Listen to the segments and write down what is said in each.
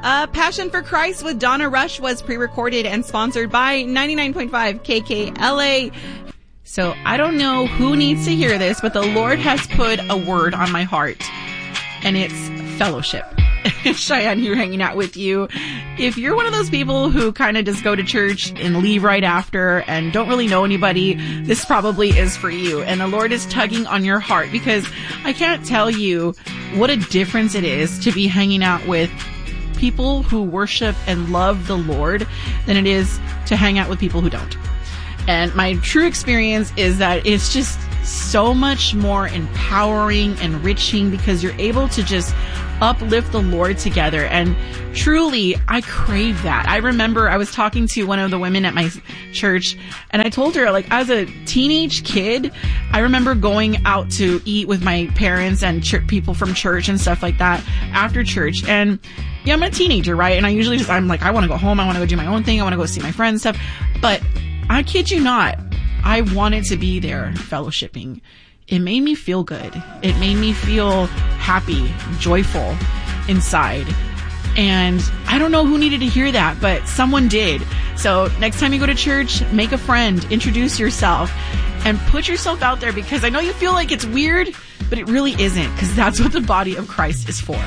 Passion for Christ with Donna Rush was pre-recorded and sponsored by 99.5 KKLA. So I don't know who needs to hear this, but the Lord has put a word on my heart, and it's fellowship. Cheyenne here hanging out with you. If you're one of those people who kind of just go to church and leave right after and don't really know anybody, this probably is for you. And the Lord is tugging on your heart, because I can't tell you what a difference it is to be hanging out with people who worship and love the Lord than it is to hang out with people who don't. And my true experience is that it's just so much more empowering, enriching, because you're able to just uplift the Lord together. And truly, I crave that. I remember I was talking to one of the women at my church, and I told her, like, as a teenage kid, I remember going out to eat with my parents and people from church and stuff like that after church. And yeah, I'm a teenager, right? And I usually I'm like, I want to go home. I want to go do my own thing. I want to go see my friends and stuff. But I kid you not, I wanted to be there fellowshipping. It made me feel good. It made me feel happy, joyful inside. And I don't know who needed to hear that, but someone did. So next time you go to church, make a friend, introduce yourself, and put yourself out there, because I know you feel like it's weird, but it really isn't, because that's what the body of Christ is for.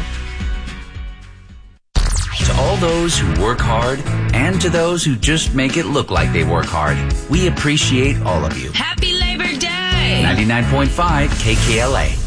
To all those who work hard and to those who just make it look like they work hard, we appreciate all of you. Happy Labor Day! 99.5 KKLA.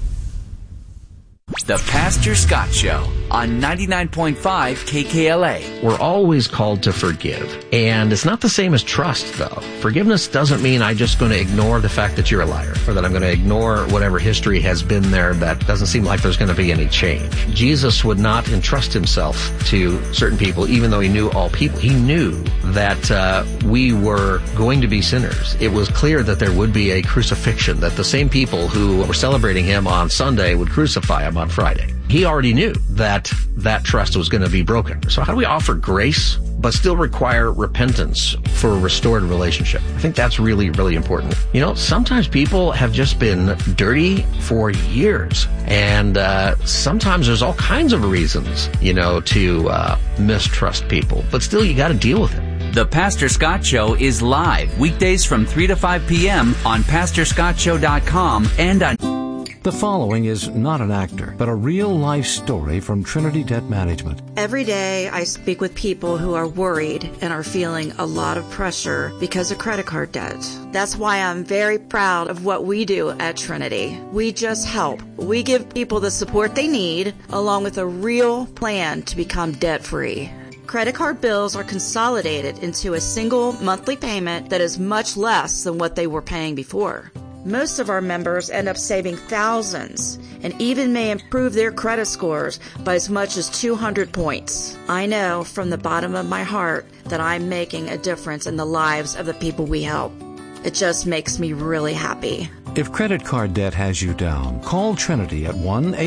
The Pastor Scott Show on 99.5 KKLA. We're always called to forgive. And it's not the same as trust, though. Forgiveness doesn't mean I'm just going to ignore the fact that you're a liar, or that I'm going to ignore whatever history has been there that doesn't seem like there's going to be any change. Jesus would not entrust himself to certain people, even though he knew all people. He knew that we were going to be sinners. It was clear that there would be a crucifixion, that the same people who were celebrating him on Sunday would crucify him on Friday. He already knew that that trust was going to be broken. So how do we offer grace but still require repentance for a restored relationship? I think that's really, really important. You know, sometimes people have just been dirty for years, and sometimes there's all kinds of reasons, you know, to mistrust people, but still you got to deal with it. The Pastor Scott Show is live weekdays from 3 to 5 p.m. on PastorScottShow.com and on... The following is not an actor, but a real-life story from Trinity Debt Management. Every day I speak with people who are worried and are feeling a lot of pressure because of credit card debt. That's why I'm very proud of what we do at Trinity. We just help. We give people the support they need, along with a real plan to become debt-free. Credit card bills are consolidated into a single monthly payment that is much less than what they were paying before. Most of our members end up saving thousands and even may improve their credit scores by as much as 200 points. I know from the bottom of my heart that I'm making a difference in the lives of the people we help. It just makes me really happy. If credit card debt has you down, call Trinity at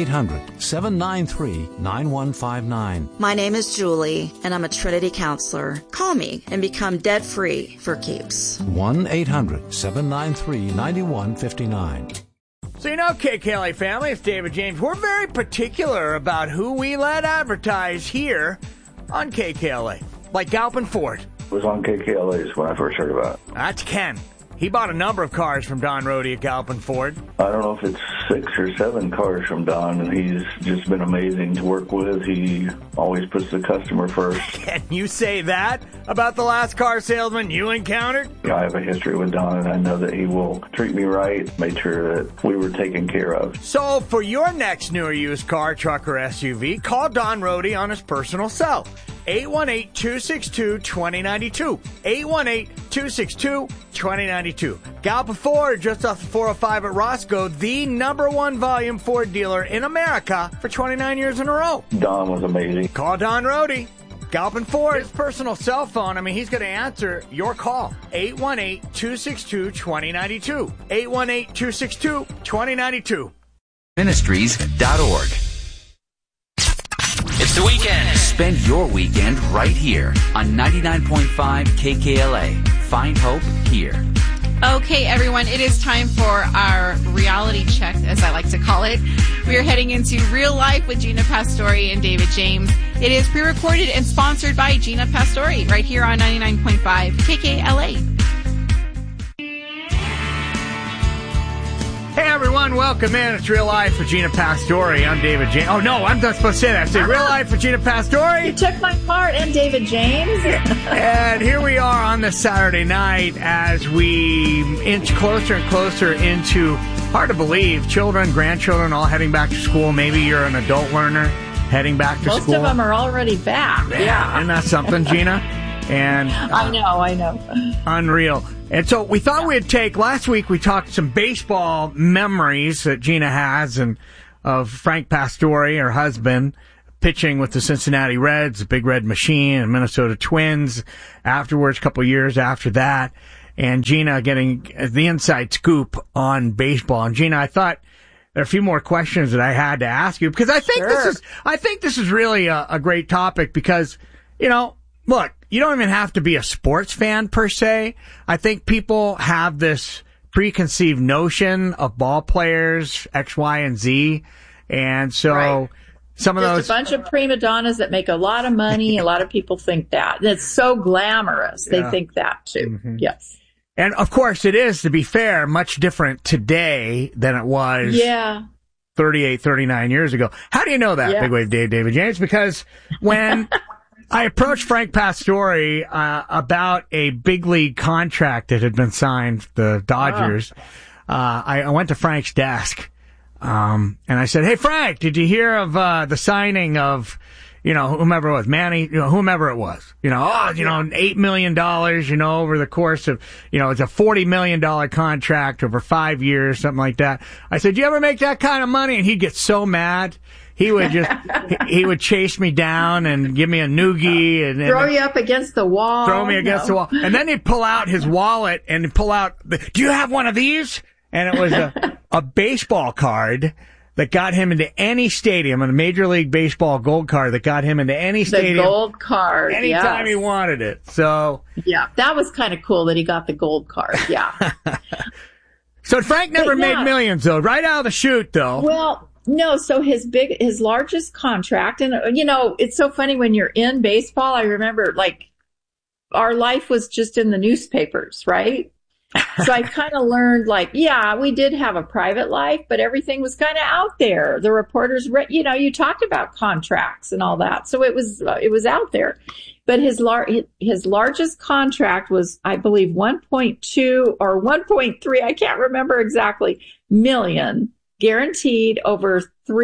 1-800-793-9159. My name is Julie, and I'm a Trinity counselor. Call me and become debt-free for keeps. 1-800-793-9159. So you know, KKLA family, it's David James. We're very particular about who we let advertise here on KKLA. Like Galpin Ford. It was on KKLA's when I first heard about it. That's Ken. He bought a number of cars from Don Rohde at Galpin Ford. I don't know if it's 6 or 7 cars from Don, and he's just been amazing to work with. He always puts the customer first. Can you say that about the last car salesman you encountered? I have a history with Don, and I know that he will treat me right, make sure that we were taken care of. So for your next new or used car, truck, or SUV, call Don Rohde on his personal cell. 818-262-2092. 818-262-2092. Galpin Ford, just off the 405 at Roscoe, the #1 volume Ford dealer in America for 29 years in a row. Don was amazing. Call Don Rohde. Galpin Ford, his personal cell phone. I mean, he's going to answer your call. 818-262-2092. 818-262-2092. Ministries.org. It's the weekend. Spend your weekend right here on 99.5 KKLA. Find hope here. Okay, everyone, it is time for our reality check, as I like to call it. We are heading into Real Life with Gina Pastore and David James. It is pre-recorded and sponsored by Gina Pastore right here on 99.5 KKLA. Hey everyone, welcome in. It's Real Life with Gina Pastore. I'm David James. Oh no, I'm not supposed to say that. Say Real Life with Gina Pastore. You took my part, and David James. And here we are on this Saturday night as we inch closer and closer into, hard to believe, children, grandchildren all heading back to school. Maybe you're an adult learner heading back to Most school. of them are already back. Yeah. Isn't that something, Gina? And I know. Unreal. And so we thought we'd take, last week we talked some baseball memories that Gina has and of Frank Pastore, her husband, pitching with the Cincinnati Reds, the Big Red Machine, and Minnesota Twins afterwards, a couple of years after that. And Gina getting the inside scoop on baseball. And Gina, I thought there are a few more questions that I had to ask you because I think this is really a great topic because, you know, look, you don't even have to be a sports fan per se. I think people have this preconceived notion of ball players, X, Y, and Z. And so some of Just those. a bunch of prima donnas that make a lot of money. A lot of people think that. It's so glamorous. They think that too. Mm-hmm. Yes. And of course it is, to be fair, much different today than it was 38, 39 years ago. How do you know that, Big Wave David James? Because when I approached Frank Pastore about a big league contract that had been signed, the Dodgers. I went to Frank's desk, and I said, "Hey, Frank, did you hear of the signing of, you know, whomever it was, Manny, you know, whomever it was, $8 million, over the course of, it's a $40 million contract over 5 years, something like that." I said, "Do you ever make that kind of money?" And he'd get so mad. He would he would chase me down and give me a noogie and throw you up against the wall. Throw me against the wall. And then he'd pull out his wallet and pull out, "Do you have one of these?" And it was a baseball card that got him into any stadium, a Major League Baseball gold card that got him into any stadium. The gold card, anytime he wanted it. So yeah, that was kind of cool that he got the gold card. Yeah. So Frank never made millions though, right out of the chute though. Well, no, so his largest contract, and it's so funny when you're in baseball. I remember our life was just in the newspapers, right? So I kind of learned we did have a private life, but everything was kind of out there. The reporters, you talked about contracts and all that. So it was out there, but his largest contract was, I believe, 1.2 or 1.3. I can't remember exactly million. Guaranteed over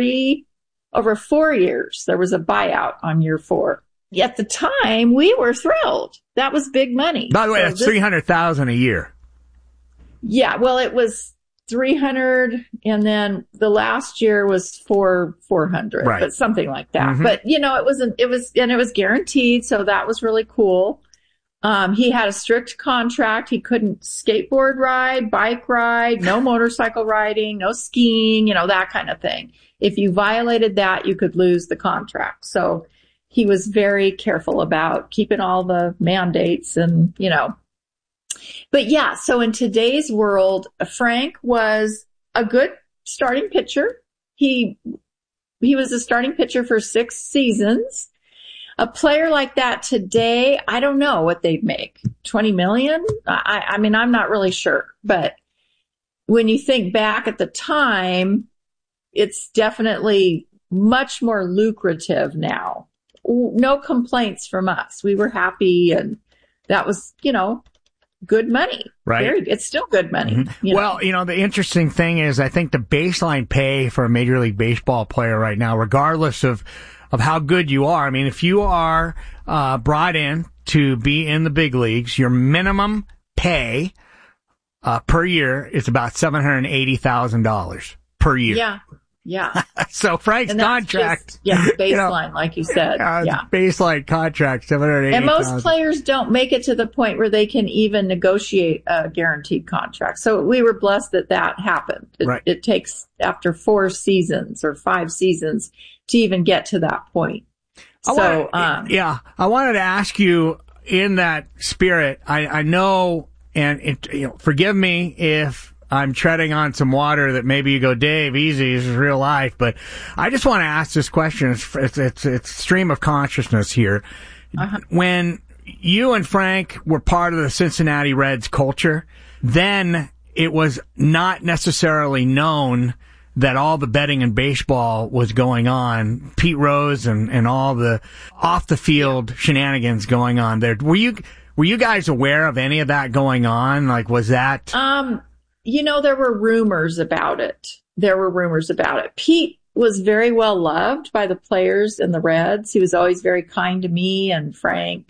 4 years. There was a buyout on year 4. At the time, we were thrilled. That was big money. By the way, that's $300,000 a year. Yeah, well, it was 300, and then the last year was 400, right, but something like that. Mm-hmm. But it was guaranteed, so that was really cool. He had a strict contract. He couldn't skateboard ride, bike ride, no motorcycle riding, no skiing, that kind of thing. If you violated that, you could lose the contract. So he was very careful about keeping all the mandates and, But yeah, so in today's world, Frank was a good starting pitcher. He was a starting pitcher for 6 seasons. A player like that today, I don't know what they'd make. 20 million? I mean, I'm not really sure. But when you think back at the time, it's definitely much more lucrative now. No complaints from us. We were happy, and that was, good money. Right. It's still good money. Mm-hmm. Well, the interesting thing is I think the baseline pay for a Major League Baseball player right now, regardless of how good you are. I mean, if you are brought in to be in the big leagues, your minimum pay per year is about $780,000 per year. Yeah. So Frank's contract, baseline, like you said. Baseline contract, $780,000. And most players don't make it to the point where they can even negotiate a guaranteed contract. So we were blessed that happened. It takes after 4 seasons or 5 seasons to even get to that point. I wanted to ask you in that spirit. I know forgive me if I'm treading on some water that maybe you go, Dave, easy, this is real life. But I just want to ask this question. It's stream of consciousness here. Uh-huh. When you and Frank were part of the Cincinnati Reds culture, then it was not necessarily known that all the betting in baseball was going on. Pete Rose and all the off the field shenanigans going on there. Were you guys aware of any of that going on? Like, was that? There were rumors about it. Pete was very well loved by the players in the Reds. He was always very kind to me and Frank.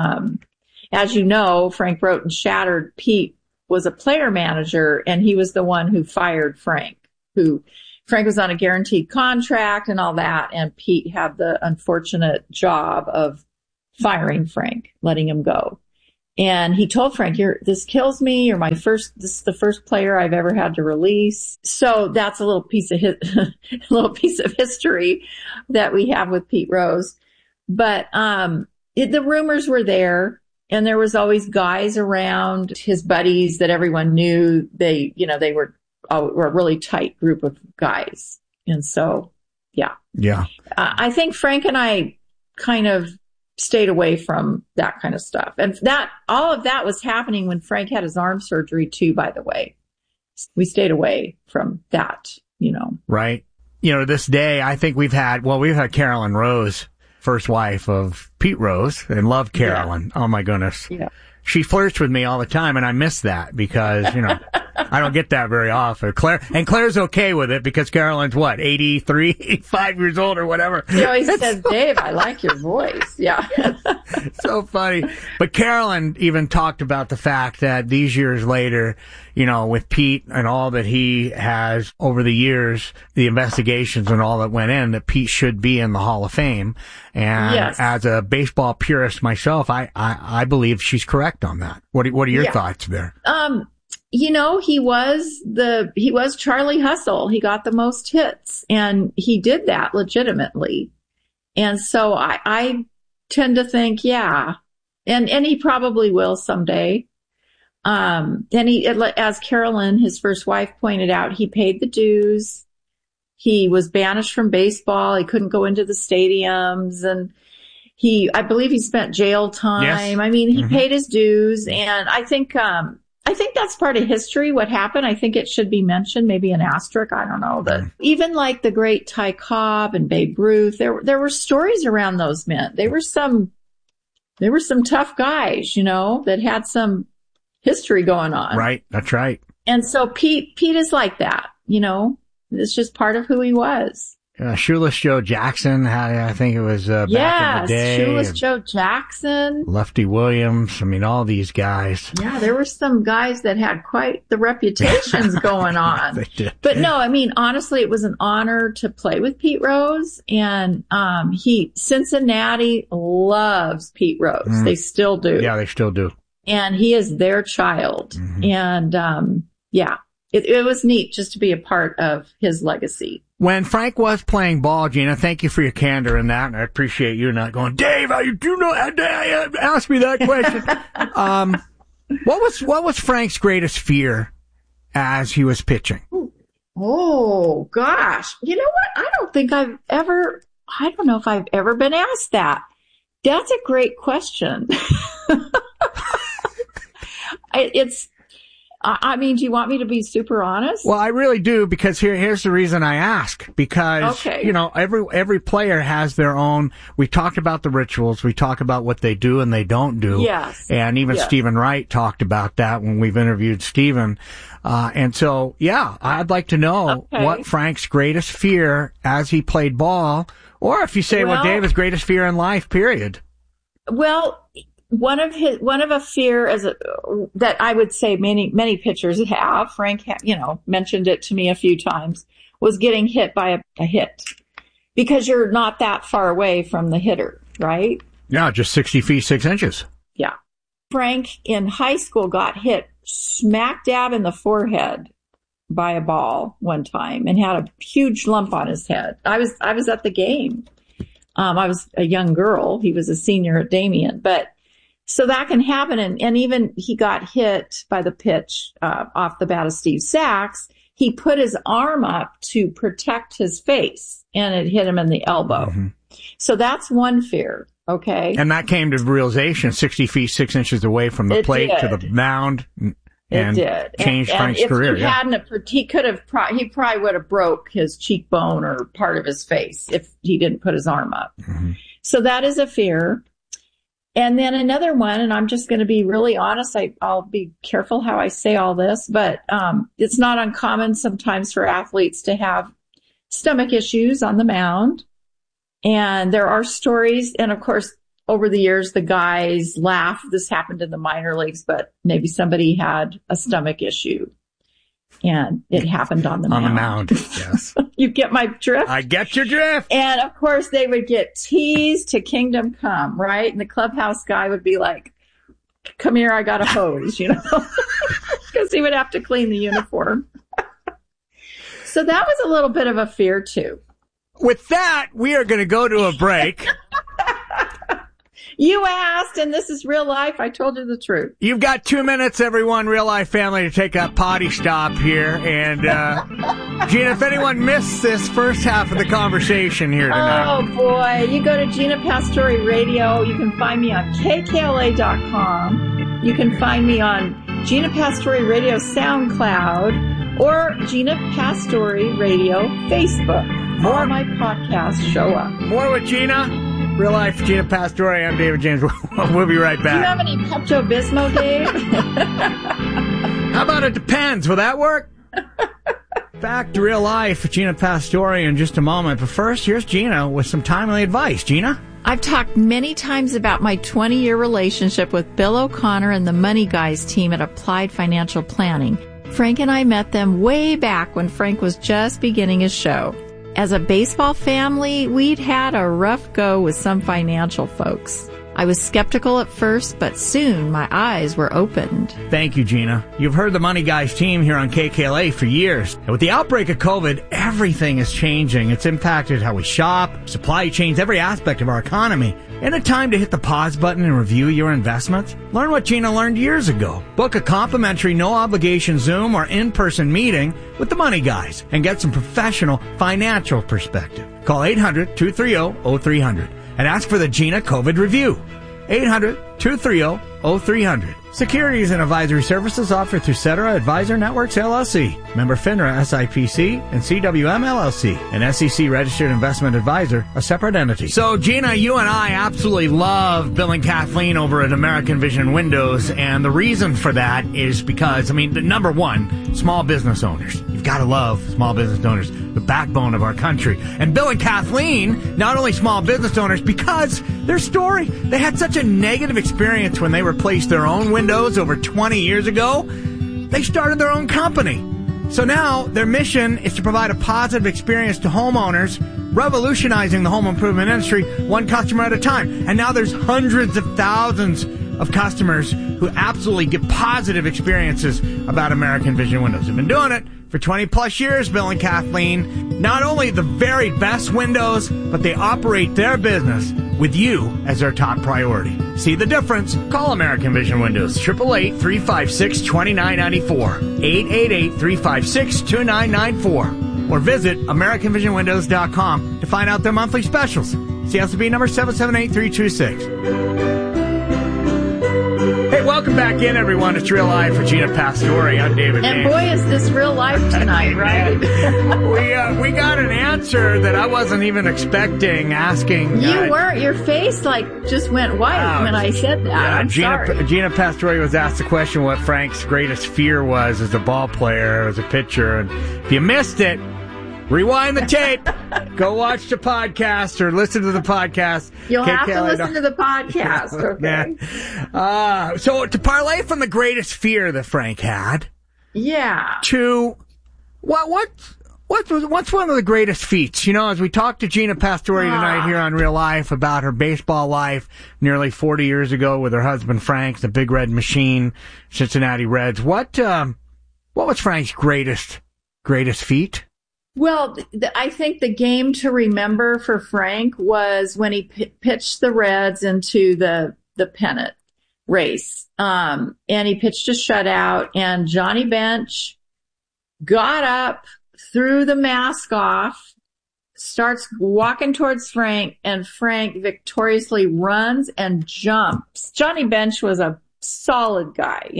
As you know, Frank wrote and shattered. Pete was a player manager, and he was the one who fired Frank. Frank was on a guaranteed contract and all that, and Pete had the unfortunate job of firing Frank, letting him go. And he told Frank, this kills me. This is the first player I've ever had to release. So that's a little piece of history that we have with Pete Rose. But, the rumors were there, and there was always guys around, his buddies that everyone knew. They were a really tight group of guys. And so, yeah. Yeah. I think Frank and I kind of stayed away from that kind of stuff. And all of that was happening when Frank had his arm surgery too, by the way. We stayed away from that, Right. This day, I think we've had Carolyn Rose, first wife of Pete Rose, and loved Carolyn. Yeah. Oh my goodness. Yeah. She flirts with me all the time, and I miss that because, I don't get that very often. Claire's okay with it because Carolyn's 83, 85 years old or whatever. She always says, Dave, I like your voice. Yeah. So funny. But Carolyn even talked about the fact that these years later, with Pete and all that he has over the years, the investigations and all that went in, that Pete should be in the Hall of Fame. And yes. As a baseball purist myself, I believe she's correct on that. What are your thoughts there? He was Charlie Hustle. He got the most hits, and he did that legitimately. And so I tend to think, yeah. And he probably will someday. And as Carolyn, his first wife, pointed out, he paid the dues. He was banished from baseball. He couldn't go into the stadiums, and I believe he spent jail time. Yes. I mean, he paid his dues, and I think that's part of history, what happened. I think it should be mentioned, maybe an asterisk. I don't know. But even like the great Ty Cobb and Babe Ruth, there were stories around those men. They were some tough guys, that had some history going on. Right. That's right. And so Pete is like that, it's just part of who he was. Shoeless Joe Jackson had, I think it was back in the day. Shoeless Joe Jackson. Lefty Williams. I mean, all these guys. Yeah, there were some guys that had quite the reputations going on. They did. But no, I mean, honestly, it was an honor to play with Pete Rose. And Cincinnati loves Pete Rose. They still do. Yeah, they still do. And he is their child. And it was neat just to be a part of his legacy. When Frank was playing ball, Gina, thank you for your candor in that, and I appreciate you not going, Dave, you do know, ask me that question. What was Frank's greatest fear as he was pitching? Oh, gosh. You know what? I don't know if I've ever been asked that. That's a great question. Do you want me to be super honest? Well, I really do, because here's the reason I ask. Because, every player has their own, we talked about the rituals, we talk about what they do and they don't do. Yes. And even Stephen Wright talked about that when we've interviewed Stephen. And so, I'd like to know what Frank's greatest fear as he played ball, or if you say, David's greatest fear in life, period. Well, one of a fear that I would say many pitchers have, Frank, mentioned it to me a few times, was getting hit by a hit, because you're not that far away from the hitter, right? Yeah, just 60 feet, 6 inches. Yeah. Frank in high school got hit smack dab in the forehead by a ball one time and had a huge lump on his head. I was at the game. I was a young girl. He was a senior at Damien, but So that can happen. And even he got hit by the pitch off the bat of Steve Sachs. He put his arm up to protect his face, and it hit him in the elbow. Mm-hmm. So that's one fear, okay? And that came to realization 60 feet, 6 inches away from the plate to the mound. And changed Frank's career. He hadn't, he probably would have broke his cheekbone or part of his face if he didn't put his arm up. Mm-hmm. So that is a fear. And then another one, and I'm just going to be really honest. I'll be careful how I say all this, but it's not uncommon sometimes for athletes to have stomach issues on the mound. And there are stories, and of course, over the years, the guys laugh. This happened in the minor leagues, but maybe somebody had a stomach issue, and it happened on the mound. On the mound, yes. You get my drift? I get your drift. And of course, they would get teased to kingdom come, right? And the clubhouse guy would be like, "Come here, I got a hose," because he would have to clean the uniform. So that was a little bit of a fear too. With that, we are going to go to a break. You asked, and this is real life. I told you the truth. You've got 2 minutes, everyone, real life family, to take a potty stop here. And, Gina, if anyone missed this first half of the conversation here tonight. Oh, boy. You go to Gina Pastore Radio. You can find me on KKLA.com. You can find me on Gina Pastore Radio SoundCloud or Gina Pastore Radio Facebook. All my podcasts show up. More with Gina. Real life, Gina Pastore. I'm David James. We'll be right back. Do you have any Pepto-Bismol, Dave? How about it depends? Will that work? Back to real life with Gina Pastore in just a moment. But first, here's Gina with some timely advice. Gina? I've talked many times about my 20-year relationship with Bill O'Connor and the Money Guys team at Applied Financial Planning. Frank and I met them way back when Frank was just beginning his show. As a baseball family, we'd had a rough go with some financial folks. I was skeptical at first, but soon my eyes were opened. Thank you, Gina. You've heard the Money Guys team here on KKLA for years. And with the outbreak of COVID, everything is changing. It's impacted how we shop, supply chains, every aspect of our economy. Isn't it time to hit the pause button and review your investments? Learn what Gina learned years ago. Book a complimentary, no-obligation Zoom or in-person meeting with the Money Guys and get some professional financial perspective. Call 800-230-0300 and ask for the Gina COVID Review. 800-230-0300. Securities and advisory services offered through Cetera Advisor Networks, LLC. Member FINRA, SIPC, and CWM, LLC. An SEC-registered investment advisor, a separate entity. So, Gina, you and I absolutely love Bill and Kathleen over at American Vision Windows, and the reason for that is because, number one, small business owners. You've got to love small business owners, the backbone of our country. And Bill and Kathleen, not only small business owners, because their story, they had such a negative experience when they replaced their own windows over 20 years ago, they started their own company. So now their mission is to provide a positive experience to homeowners, revolutionizing the home improvement industry one customer at a time. And now there's hundreds of thousands of customers who absolutely get positive experiences about American Vision Windows. They've been doing it for 20 plus years, Bill and Kathleen. Not only the very best windows, but they operate their business with you as their top priority. See the difference? Call American Vision Windows, 888-356-2994, 888-356-2994, or visit AmericanVisionWindows.com to find out their monthly specials. CSB number 778-326. Hey, welcome back in, everyone. It's Real Life with Gina Pastore. I'm David James. And boy, is this real life tonight, right? We got an answer that I wasn't even expecting, asking. You weren't. Your face just went white when I said that. Gina Pastore was asked the question what Frank's greatest fear was as a ball player, as a pitcher. And if you missed it, rewind the tape. Go watch the podcast or listen to the podcast. You'll have to listen to the podcast, okay? So to parlay from the greatest fear that Frank had, to what's one of the greatest feats? As we talked to Gina Pastore tonight here on Real Life about her baseball life nearly 40 years ago with her husband Frank, the Big Red Machine, Cincinnati Reds. What was Frank's greatest feat? Well, I think the game to remember for Frank was when he pitched the Reds into the pennant. race. And he pitched a shutout, and Johnny Bench got up, threw the mask off, starts walking towards Frank, and Frank victoriously runs and jumps. Johnny Bench was a solid guy,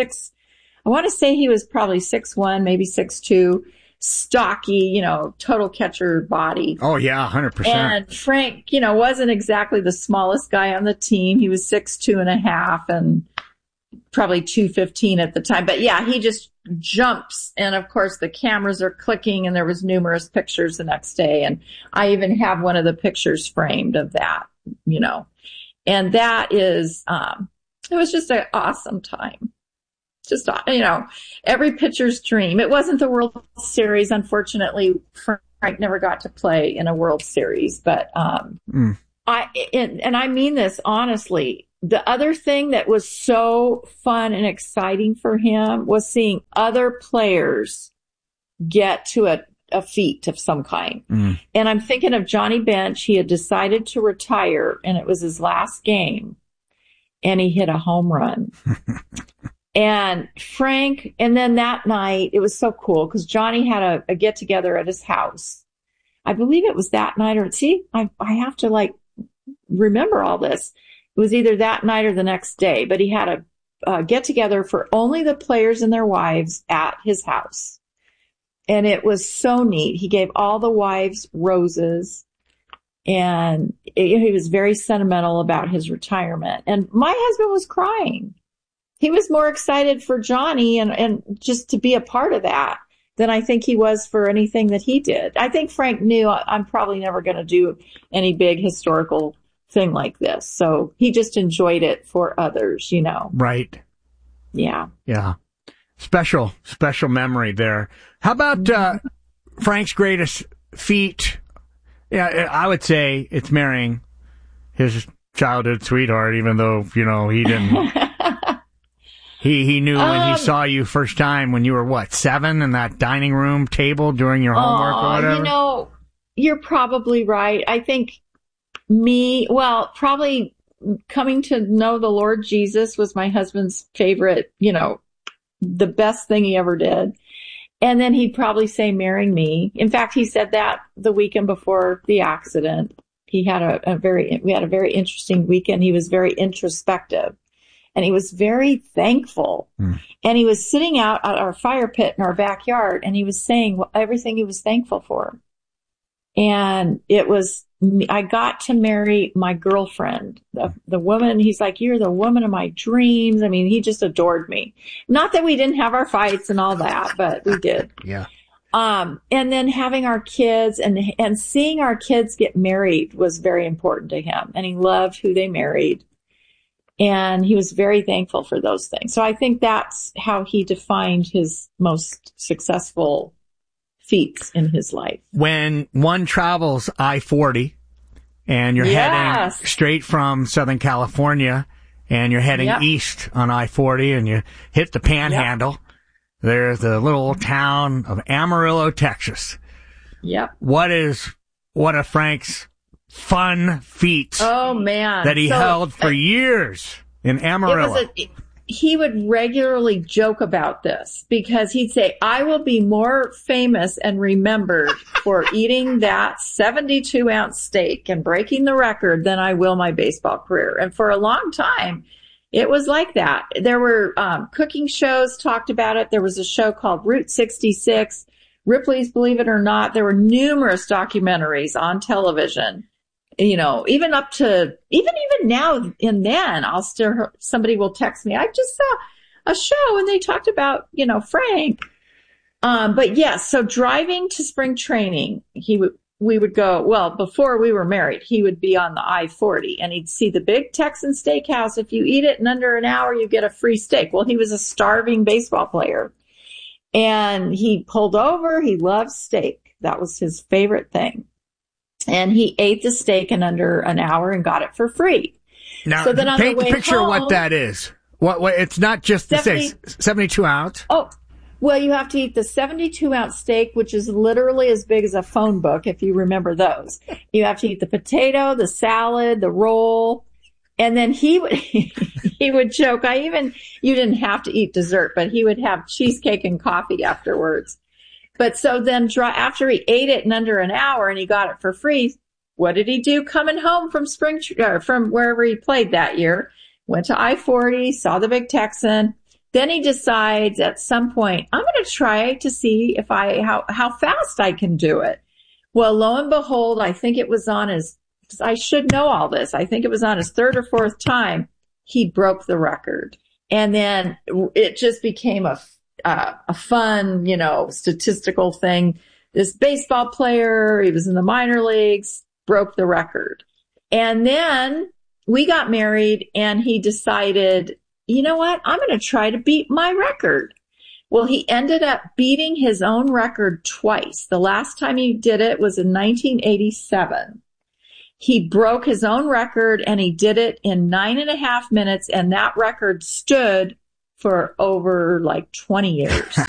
I want to say he was probably 6'1", maybe 6'2", stocky, total catcher body. Oh yeah, 100%. And Frank, wasn't exactly the smallest guy on the team. He was 6'2.5" and probably 215 at the time. But yeah, he just jumps. And of course the cameras are clicking, and there was numerous pictures the next day. And I even have one of the pictures framed of that, and that is, it was just an awesome time. Just, every pitcher's dream. It wasn't the World Series. Unfortunately, Frank never got to play in a World Series, but, and I mean this honestly. The other thing that was so fun and exciting for him was seeing other players get to a feat of some kind. And I'm thinking of Johnny Bench. He had decided to retire, and it was his last game, and he hit a home run. And Frank, and then that night, it was so cool because Johnny had a get together at his house. I believe it was that night, I have to remember all this. It was either that night or the next day, but he had a get together for only the players and their wives at his house. And it was so neat. He gave all the wives roses, and he was very sentimental about his retirement. And my husband was crying. He was more excited for Johnny and just to be a part of that than I think he was for anything that he did. I think Frank knew I'm probably never going to do any big historical thing like this. So he just enjoyed it for others, Right. Yeah. Yeah. Special memory there. How about Frank's greatest feat? Yeah, I would say it's marrying his childhood sweetheart, even though, he didn't. He knew when he saw you first time when you were, 7 in that dining room table during your homework or whatever? You're probably right. I think probably coming to know the Lord Jesus was my husband's favorite, the best thing he ever did. And then he'd probably say, marry me. In fact, he said that the weekend before the accident. We had a very interesting weekend. He was very introspective. And he was very thankful. And he was sitting out at our fire pit in our backyard, and he was saying everything he was thankful for. And I got to marry my girlfriend, the woman. He's like, you're the woman of my dreams. I mean, he just adored me. Not that we didn't have our fights and all that, but we did. Yeah. And then having our kids and seeing our kids get married was very important to him. And he loved who they married. And he was very thankful for those things. So I think that's how he defined his most successful feats in his life. When one travels I-40 and you're heading straight from Southern California and you're heading east on I-40 and you hit the Panhandle, there's the little town of Amarillo, Texas. Yep. What are Frank's fun feats that he held for years in Amarillo? He would regularly joke about this because he'd say, I will be more famous and remembered for eating that 72-ounce steak and breaking the record than I will my baseball career. And for a long time, it was like that. There were cooking shows talked about it. There was a show called Route 66, Ripley's Believe It or Not. There were numerous documentaries on television. Even up to, even now and then, somebody will text me, I just saw a show and they talked about, Frank. But yes, so driving to spring training, we would go, before we were married, he would be on the I-40 and he'd see the big Texan steakhouse. If you eat it in under an hour, you get a free steak. Well, he was a starving baseball player and he pulled over. He loved steak. That was his favorite thing. And he ate the steak in under an hour and got it for free. Now, so then on paint the way the picture home, of what that is. What it's not just the steak, 72 ounce. Oh, well, you have to eat the 72-ounce steak, which is literally as big as a phone book, if you remember those. You have to eat the potato, the salad, the roll, And then he would joke. You didn't have to eat dessert, but he would have cheesecake and coffee afterwards. But so then after he ate it in under an hour and he got it for free, what did he do coming home from from wherever he played that year? Went to I-40, saw the Big Texan. Then he decides at some point, I'm going to try to see how fast I can do it. Well, lo and behold, I think it was I should know all this. I think it was on his third or fourth time, he broke the record. And then it just became a fun, statistical thing. This baseball player, he was in the minor leagues, broke the record. And then we got married and he decided, you know what? I'm going to try to beat my record. Well, he ended up beating his own record twice. The last time he did it was in 1987. He broke his own record and he did it in 9.5 minutes. And that record stood for over 20 years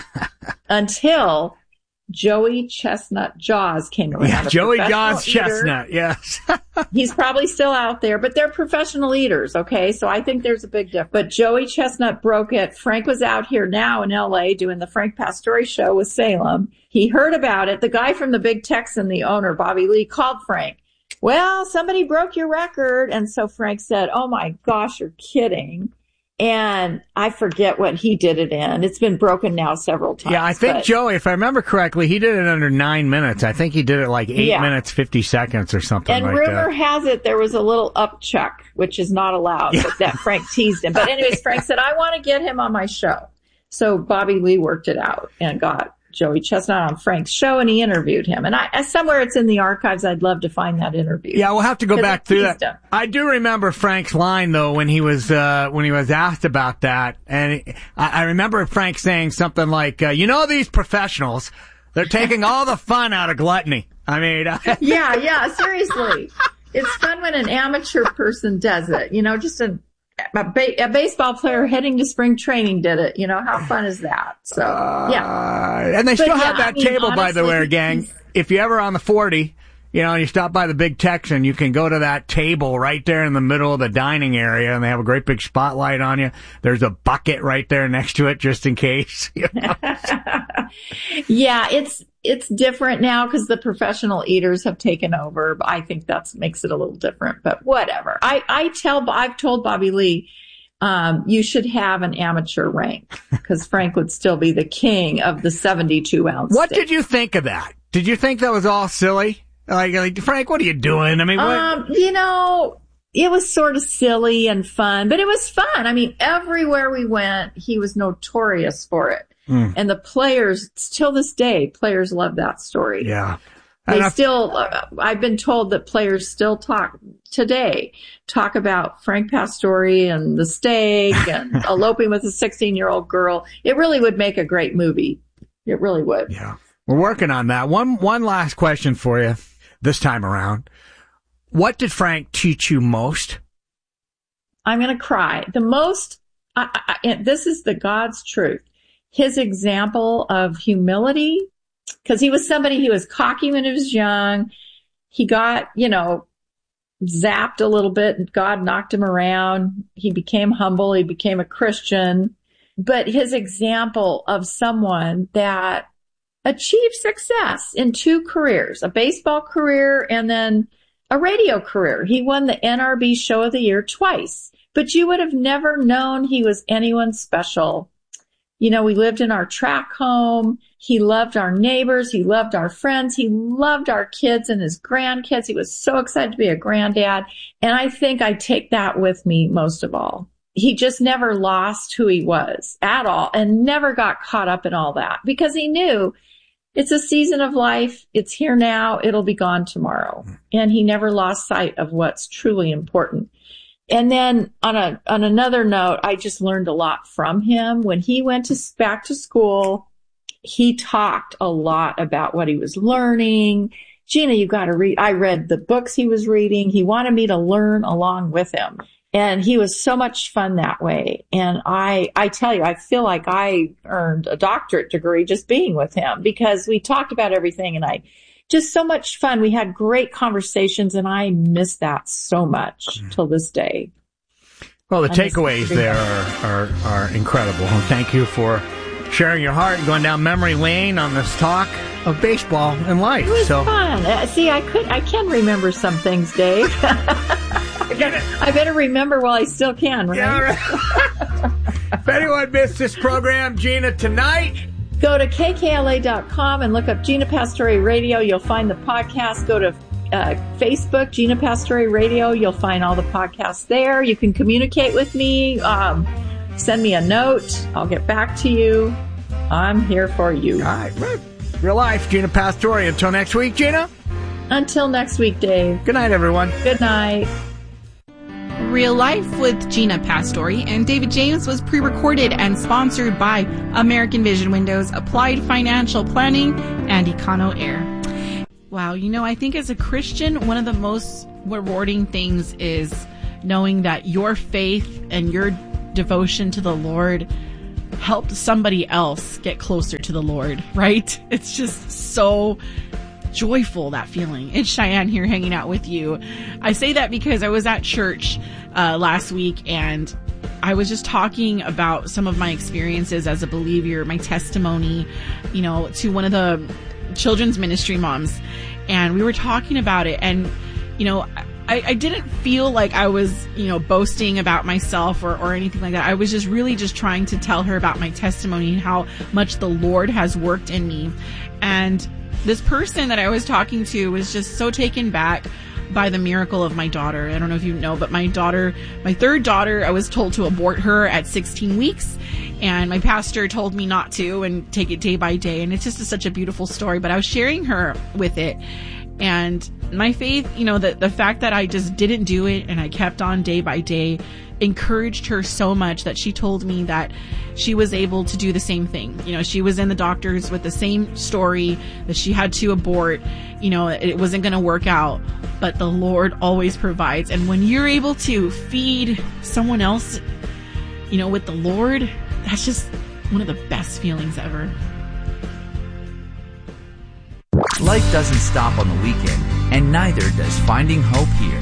until Joey Chestnut Jaws came around. Yeah, Joey Jaws Chestnut, yes. He's probably still out there, but they're professional eaters, okay? So I think there's a big difference. But Joey Chestnut broke it. Frank was out here now in L.A. doing the Frank Pastore show with Salem. He heard about it. The guy from the Big Texan, the owner, Bobby Lee, called Frank. Well, somebody broke your record. And so Frank said, oh my gosh, you're kidding. And I forget what he did it in. It's been broken now several times. Yeah, I think Joey, if I remember correctly, he did it under 9 minutes. I think he did it 8 minutes, 50 seconds or something like that. And rumor has it there was a little upchuck, which is not allowed, that Frank teased him. But anyways, Frank said, I want to get him on my show. So Bobby Lee worked it out and got Joey Chestnut on Frank's show, and he interviewed him. And somewhere it's in the archives. I'd love to find that interview. Yeah, we'll have to go back through that. I do remember Frank's line though when he was asked about that, and I remember Frank saying something like, these professionals, they're taking all the fun out of gluttony. I mean, yeah, seriously, it's fun when an amateur person does it. Just a baseball player heading to spring training did it. How fun is that? So, yeah. And they still have that table, honestly, by the way, gang. If you're ever on the 40, and you stop by the Big Texan, you can go to that table right there in the middle of the dining area, and they have a great big spotlight on you. There's a bucket right there next to it, just in case. Yeah, it's different now because the professional eaters have taken over. I think that makes it a little different, but whatever. I've told Bobby Lee, you should have an amateur rank because Frank would still be the king of the 72-ounce. What did you think of that? Did you think that was all silly? Like Frank, what are you doing? I mean, it was sort of silly and fun, but it was fun. I mean, everywhere we went, he was notorious for it. And the players, till this day, players love that story. Yeah. I've been told that players still talk about Frank Pastore and the steak and eloping with a 16-year-old girl. It really would make a great movie. It really would. Yeah. We're working on that. One last question for you this time around. What did Frank teach you most? I'm going to cry. The most, this is the God's truth. His example of humility, because he was somebody who was cocky when he was young. He got, zapped a little bit and God knocked him around. He became humble. He became a Christian. But his example of someone that achieved success in 2 careers, a baseball career and then a radio career. He won the NRB Show of the Year twice, but you would have never known he was anyone special. We lived in our track home. He loved our neighbors. He loved our friends. He loved our kids and his grandkids. He was so excited to be a granddad. And I think I take that with me most of all. He just never lost who he was at all and never got caught up in all that because he knew it's a season of life. It's here now. It'll be gone tomorrow. And he never lost sight of what's truly important. And then on another note, I just learned a lot from him. When he went back to school, he talked a lot about what he was learning. Gina, you got to read. I read the books he was reading. He wanted me to learn along with him. And he was so much fun that way. And I tell you, I feel like I earned a doctorate degree just being with him because we talked about everything and just so much fun. We had great conversations and I miss that so much till this day. Well, the takeaways there are incredible. And thank you for sharing your heart and going down memory lane on this talk of baseball and life. It was fun. See, I can remember some things, Dave. I better remember while I still can, right? Yeah, right. If anyone missed this program, Gina, tonight, go to kkla.com and look up Gina Pastore Radio. You'll find the podcast. Go to Facebook, Gina Pastore Radio. You'll find all the podcasts there. You can communicate with me. Send me a note. I'll get back to you. I'm here for you. All right. Real life, Gina Pastore. Until next week, Gina. Until next week, Dave. Good night, everyone. Good night. Real Life with Gina Pastore and David James was pre-recorded and sponsored by American Vision Windows, Applied Financial Planning, and Econo Air. Wow, I think as a Christian, one of the most rewarding things is knowing that your faith and your devotion to the Lord helped somebody else get closer to the Lord, right? It's just so joyful, that feeling. It's Cheyenne here hanging out with you. I say that because I was at church last week and I was just talking about some of my experiences as a believer, my testimony, to one of the children's ministry moms. And we were talking about it and, I didn't feel like I was, boasting about myself or anything like that. I was just really just trying to tell her about my testimony and how much the Lord has worked in me. And this person that I was talking to was just so taken back by the miracle of my daughter. I don't know if you know, but my third daughter, I was told to abort her at 16 weeks. And my pastor told me not to and take it day by day. And it's just such a beautiful story. But I was sharing her with it. And my faith, the fact that I just didn't do it and I kept on day by day encouraged her so much that she told me that she was able to do the same thing. She was in the doctors with the same story that she had to abort. It wasn't going to work out, but the Lord always provides. And when you're able to feed someone else, with the Lord, that's just one of the best feelings ever. Life doesn't stop on the weekend, and neither does finding hope here.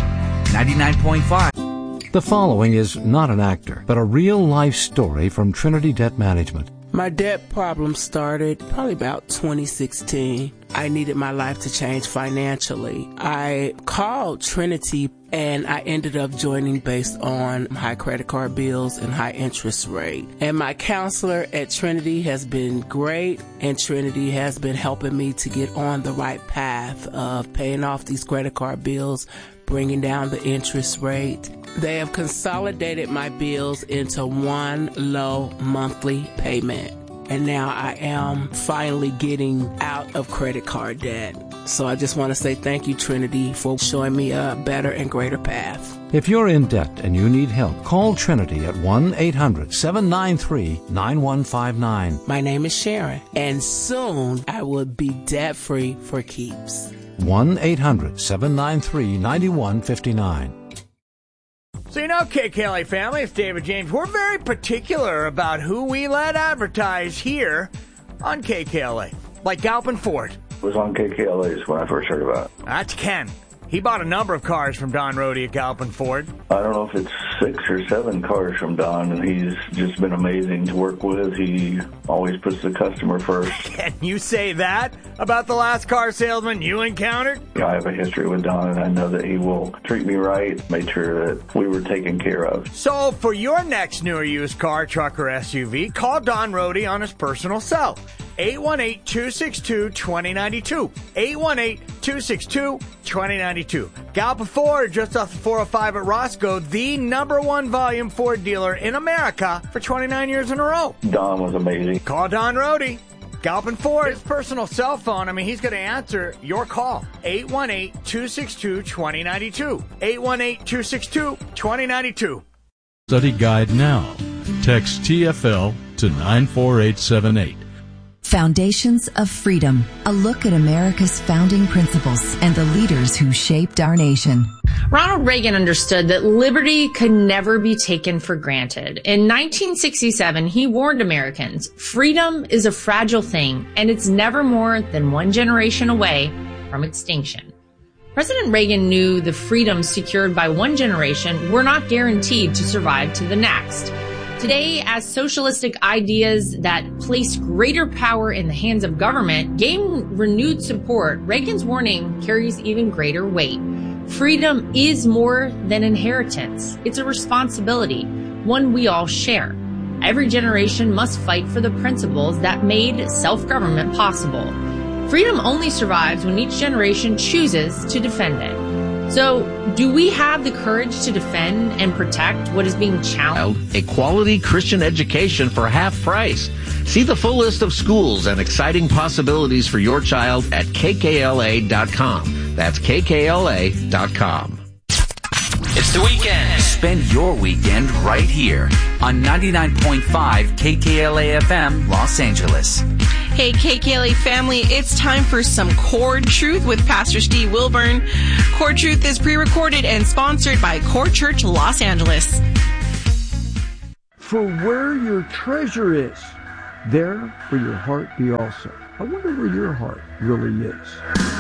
99.5. The following is not an actor, but a real-life story from Trinity Debt Management. My debt problem started probably about 2016. I needed my life to change financially. I called Trinity and I ended up joining based on high credit card bills and high interest rate. And my counselor at Trinity has been great, and Trinity has been helping me to get on the right path of paying off these credit card bills, bringing down the interest rate. They have consolidated my bills into one low monthly payment. And now I am finally getting out of credit card debt. So I just want to say thank you, Trinity, for showing me a better and greater path. If you're in debt and you need help, call Trinity at 1-800-793-9159. My name is Sharon, and soon I will be debt-free for keeps. 1-800-793-9159. So KKLA family, it's David James. We're very particular about who we let advertise here on KKLA, like Galpin Ford. It was on KKLA's when I first heard about it. That's Ken. He bought a number of cars from Don Rohde at Galpin Ford. I don't know if it's 6 or 7 cars from Don, and he's just been amazing to work with. He always puts the customer first. Can you say that about the last car salesman you encountered? I have a history with Don, and I know that he will treat me right, make sure that we were taken care of. So for your next new or used car, truck, or SUV, call Don Rohde on his personal cell. 818-262-2092. 818-262-2092. Galpin Ford, just off the 405 at Roscoe, the #1 volume Ford dealer in America for 29 years in a row. Don was amazing. Call Don Rohde. Galpin Ford, his personal cell phone. He's going to answer your call. 818-262-2092. 818-262-2092. Study guide now. Text TFL to 94878. Foundations of Freedom, a look at America's founding principles and the leaders who shaped our nation. Ronald Reagan understood that liberty could never be taken for granted. In 1967, he warned Americans, freedom is a fragile thing, and it's never more than one generation away from extinction. President Reagan knew the freedoms secured by one generation were not guaranteed to survive to the next. Today, as socialistic ideas that place greater power in the hands of government gain renewed support, Reagan's warning carries even greater weight. Freedom is more than inheritance. It's a responsibility, one we all share. Every generation must fight for the principles that made self-government possible. Freedom only survives when each generation chooses to defend it. So, do we have the courage to defend and protect what is being challenged? A quality Christian education for half price. See the full list of schools and exciting possibilities for your child at kkla.com. That's kkla.com. It's the weekend. Spend your weekend right here on 99.5 KKLA FM, Los Angeles. Hey, KKLA family, it's time for some Core Truth with Pastor Steve Wilburn. Core Truth is pre-recorded and sponsored by Core Church Los Angeles. For where your treasure is, there will your heart be also. I wonder where your heart really is.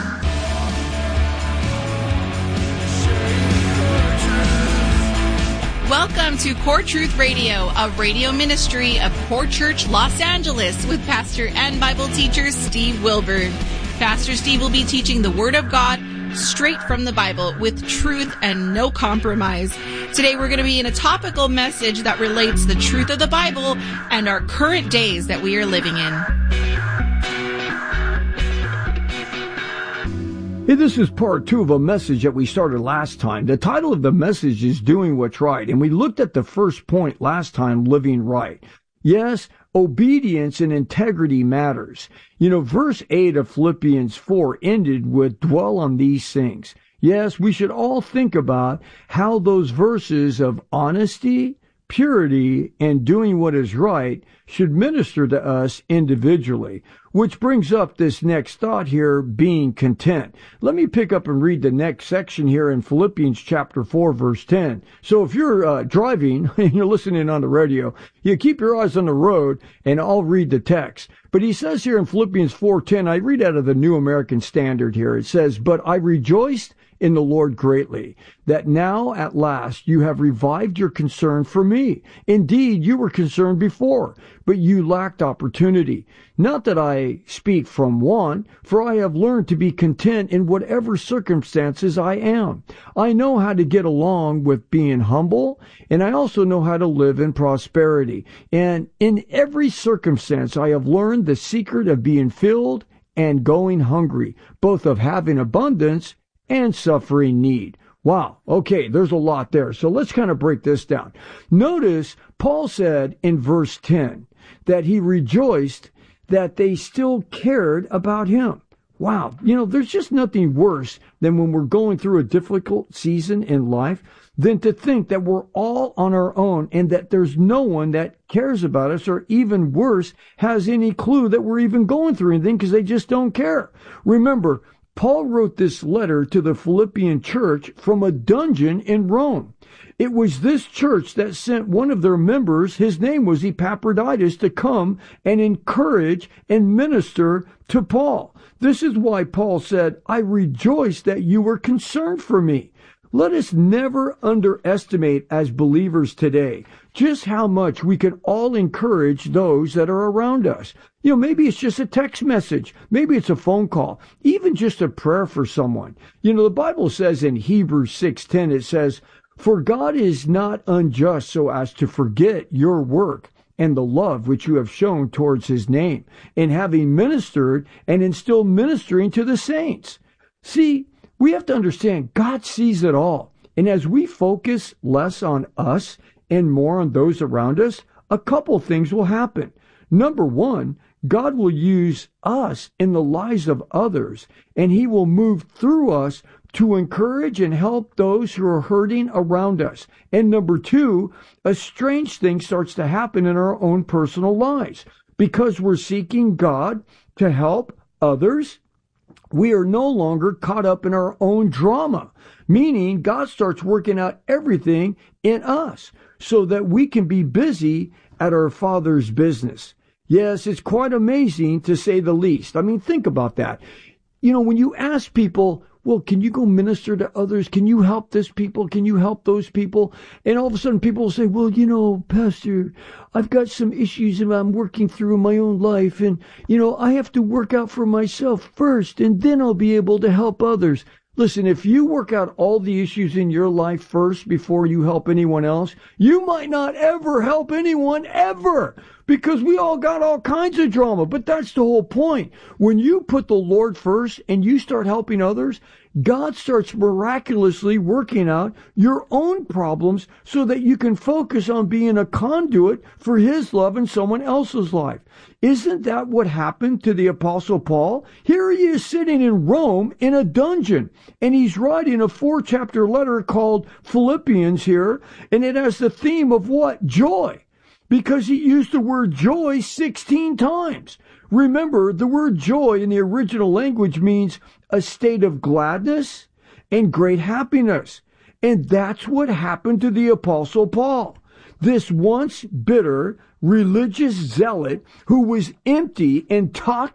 Welcome to Core Truth Radio, a radio ministry of Core Church Los Angeles with pastor and Bible teacher Steve Wilburn. Pastor Steve will be teaching the Word of God straight from the Bible with truth and no compromise. Today we're going to be in a topical message that relates the truth of the Bible and our current days that we are living in. Hey, this is part 2 of a message that we started last time. The title of the message is Doing What's Right. And we looked at the first point last time, living right. Yes, obedience and integrity matters. You know, verse 8 of Philippians 4 ended with dwell on these things. Yes, we should all think about how those verses of honesty, purity, and doing what is right should minister to us individually. Which brings up this next thought here, being content. Let me pick up and read the next section here in Philippians chapter 4, verse 10. So if you're driving and you're listening on the radio, you keep your eyes on the road and I'll read the text. But he says here in Philippians 4:10, I read out of the New American Standard here. It says, but I rejoiced in the Lord greatly, that now at last you have revived your concern for me. Indeed, you were concerned before, but you lacked opportunity. Not that I speak from want, for I have learned to be content in whatever circumstances I am. I know how to get along with being humble, and I also know how to live in prosperity. And in every circumstance, I have learned the secret of being filled and going hungry, both of having abundance and suffering need. Wow. Okay, there's a lot there. So let's kind of break this down. Notice Paul said in verse 10 that he rejoiced that they still cared about him. Wow. You know, there's just nothing worse than when we're going through a difficult season in life than to think that we're all on our own and that there's no one that cares about us, or even worse, has any clue that we're even going through anything because they just don't care. Remember, Paul wrote this letter to the Philippian church from a dungeon in Rome. It was this church that sent one of their members, his name was Epaphroditus, to come and encourage and minister to Paul. This is why Paul said, I rejoice that you were concerned for me. Let us never underestimate as believers today just how much we can all encourage those that are around us. You know, maybe it's just a text message. Maybe it's a phone call. Even just a prayer for someone. You know, the Bible says in Hebrews 6:10, it says, for God is not unjust so as to forget your work and the love which you have shown towards his name, in having ministered and in still ministering to the saints. See, we have to understand God sees it all. And as we focus less on us and more on those around us, a couple things will happen. Number one, God will use us in the lives of others, and he will move through us to encourage and help those who are hurting around us. And number two, a strange thing starts to happen in our own personal lives. Because we're seeking God to help others, we are no longer caught up in our own drama, meaning God starts working out everything in us so that we can be busy at our Father's business. Yes, it's quite amazing to say the least. I mean, think about that. You know, when you ask people, well, can you go minister to others? Can you help this people? Can you help those people? And all of a sudden people will say, well, Pastor, I've got some issues and I'm working through in my own life. And, I have to work out for myself first and then I'll be able to help others. Listen, if you work out all the issues in your life first before you help anyone else, you might not ever help anyone ever, because we all got all kinds of drama. But that's the whole point. When you put the Lord first and you start helping others, God starts miraculously working out your own problems so that you can focus on being a conduit for His love in someone else's life. Isn't that what happened to the Apostle Paul? Here he is sitting in Rome in a dungeon, and he's writing a 4-chapter letter called Philippians here, and it has the theme of what? Joy. Because he used the word joy 16 times. Remember, the word joy in the original language means a state of gladness and great happiness. And that's what happened to the Apostle Paul. This once bitter religious zealot who was empty and toxic